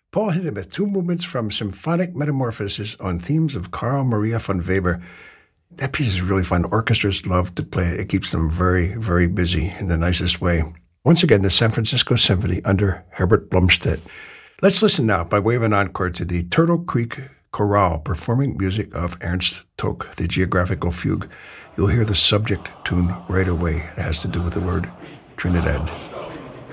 Paul Hindemith, two movements from Symphonic Metamorphosis on themes of Carl Maria von Weber. That piece is really fun. Orchestras love to play it. It keeps them very, very busy in the nicest way. Once again, the San Francisco Symphony under Herbert Blomstedt. Let's listen now, by way of an encore, to the Turtle Creek Chorale performing music of Ernst Toch, the Geographical Fugue. You'll hear the subject tune right away. It has to do with the word Trinidad.